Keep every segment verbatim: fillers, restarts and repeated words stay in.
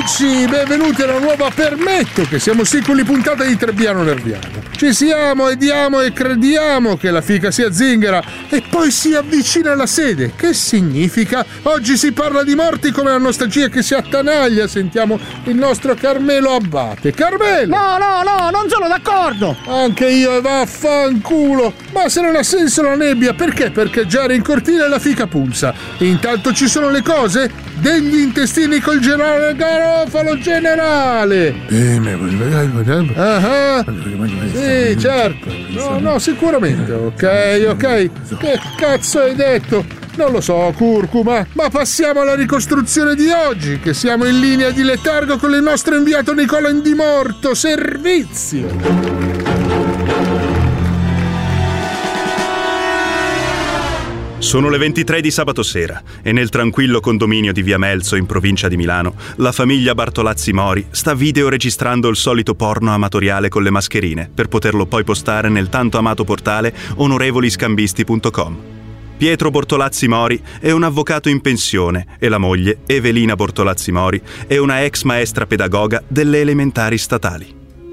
amici, benvenuti alla nuova Permetto, che siamo sicuri puntata di Trebbiano Nerviano. Ci siamo e diamo e crediamo che la fica sia zingara e poi si avvicina alla sede. Che significa? Oggi si parla di morti come la nostalgia che si attanaglia. Sentiamo il nostro Carmelo Abbate. Carmelo! No, no, no, non sono d'accordo! Anche io e vaffanculo! Ma se non ha senso la nebbia, perché? Perché già in cortile la fica pulsa. Intanto ci sono le cose degli intestini col generale Garofalo generale. Ah, sì, certo. No, no, sicuramente. Ok, ok. Che cazzo hai detto? Non lo so, curcuma. Ma passiamo alla ricostruzione di oggi, che siamo in linea di letargo con il nostro inviato Nicola Indimorto. Servizio. Sono le ventitré di sabato sera e nel tranquillo condominio di Via Melzo in provincia di Milano la famiglia Bartolazzi Mori sta videoregistrando il solito porno amatoriale con le mascherine per poterlo poi postare nel tanto amato portale onorevoliscambisti punto com. Pietro Bortolazzi Mori è un avvocato in pensione e la moglie, Evelina Bortolazzi Mori, è una ex maestra pedagoga delle elementari statali.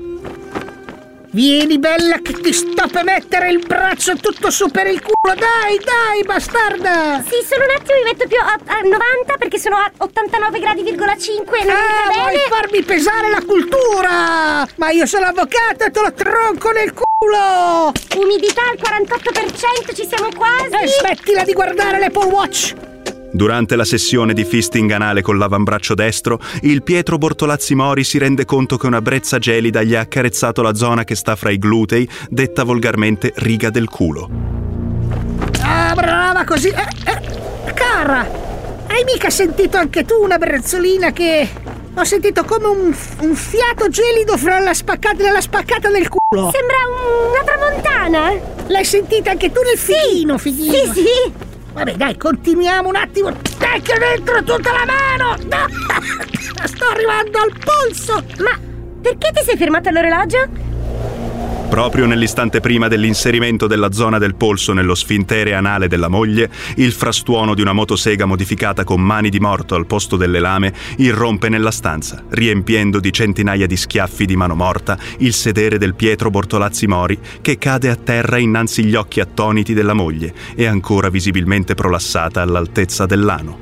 Vieni bella che ti sto per mettere il braccio tutto su per il culo, dai, dai, bastarda! Sì, solo un attimo mi metto più a, a novanta perché sono a ottantanove gradi virgola cinque. Non ah, mi va vuoi bene? farmi pesare la cultura! Ma io sono avvocato e te lo tronco nel culo! Umidità al quarantotto per cento, ci siamo quasi! E smettila di guardare l'Apple Watch! Durante la sessione di fisting anale con l'avambraccio destro, il Pietro Bortolazzi Mori si rende conto che una brezza gelida gli ha accarezzato la zona che sta fra i glutei, detta volgarmente riga del culo. Ah, brava così! Eh, eh, cara, hai mica sentito anche tu una brezzolina che... Ho sentito come un, un fiato gelido fra la spaccata e la spaccata del culo! Sembra una tramontana! L'hai sentita anche tu nel fighino, fighino? Sì, sì! Vabbè, dai, continuiamo un attimo. Dai che dentro tutta la mano! Sto arrivando al polso! Ma perché ti sei fermato all'orologio? Proprio nell'istante prima dell'inserimento della zona del polso nello sfintere anale della moglie, il frastuono di una motosega modificata con mani di morto al posto delle lame irrompe nella stanza, riempiendo di centinaia di schiaffi di mano morta il sedere del Pietro Bortolazzi Mori, che cade a terra innanzi gli occhi attoniti della moglie e ancora visibilmente prolassata all'altezza dell'ano.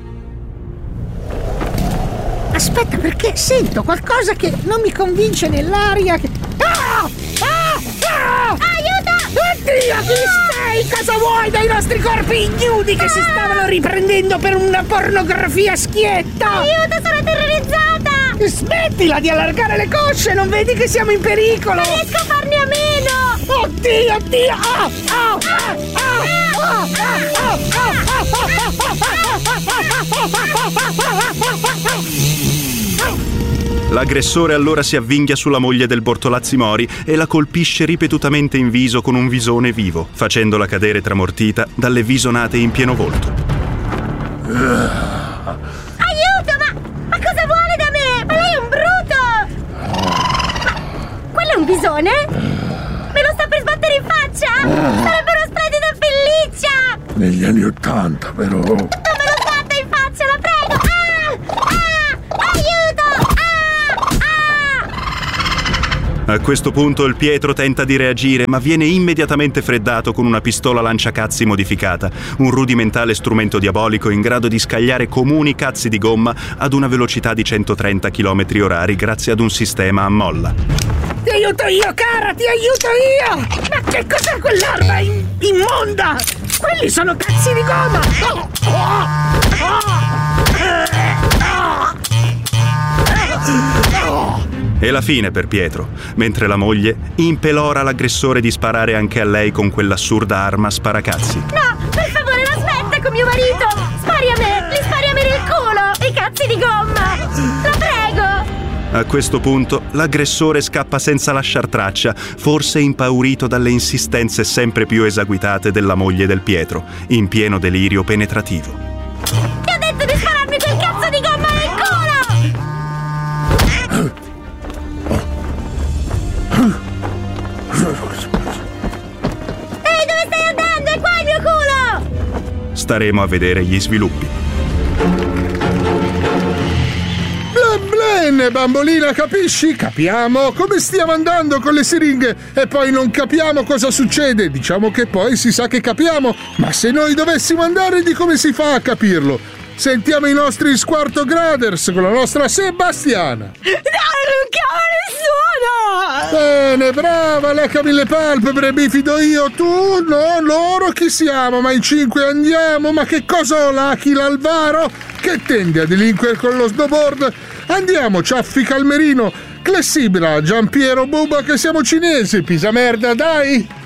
Aspetta, perché sento qualcosa che non mi convince nell'aria. Che... Ah! Ah! Ah! Aiuto! Oddio, chi sei? Cosa vuoi dai nostri corpi ignudi che si stavano riprendendo per una pornografia schietta? Aiuto, sono terrorizzata! Smettila di allargare le cosce, non vedi che siamo in pericolo? Non riesco a farne a meno! Oddio, oddio! Ah! Ah! Ah! Ah! Ah! L'aggressore allora si avvinghia sulla moglie del Bortolazzi Mori e la colpisce ripetutamente in viso con un visone vivo, facendola cadere tramortita dalle visonate in pieno volto. Aiuto, ma, ma cosa vuole da me? Ma lei è un bruto! Ma quello è un visone? Me lo sta per sbattere in faccia? Sarebbe una splendida pelliccia! Negli anni Ottanta, però. Non me lo sbatta in faccia, la prego! Ah! Ah! Aiuto! A questo punto il Pietro tenta di reagire, ma viene immediatamente freddato con una pistola lanciacazzi modificata, un rudimentale strumento diabolico in grado di scagliare comuni cazzi di gomma ad una velocità di centotrenta chilometri orari grazie ad un sistema a molla. Ti aiuto io, cara, ti aiuto io! Ma che cos'è quell'arma in- immonda? Quelli sono cazzi di gomma! Oh, oh, oh, oh. E la fine per Pietro, mentre la moglie impelora l'aggressore di sparare anche a lei con quell'assurda arma sparacazzi. No, per favore, la smetta con mio marito! Spari a me! Li spari a me nel culo! I cazzi di gomma! La prego! A questo punto l'aggressore scappa senza lasciar traccia, forse impaurito dalle insistenze sempre più esaguitate della moglie del Pietro, in pieno delirio penetrativo. Ti ho detto di spararmi quel cazzo di gomma nel culo! Ehi, dove stai andando? È qua il mio culo! Staremo a vedere gli sviluppi. Bla bla! Bene, bambolina, capisci? Capiamo come stiamo andando con le siringhe e poi non capiamo cosa succede. Diciamo che poi si sa che capiamo, ma se noi dovessimo andare, di come si fa a capirlo? Sentiamo i nostri Squarto Graders con la nostra Sebastiana. No, non chiamo nessuno! Bene, brava, leccami le palpebre, mi fido io. Tu, no, loro chi siamo? Ma in cinque andiamo? Ma che cosa ho, l'Aquila Alvaro? Che tende a delinquere con lo snowboard? Andiamo, Ciaffi Calmerino, Clessibra, Giampiero Buba, che siamo cinesi, pisa merda, dai!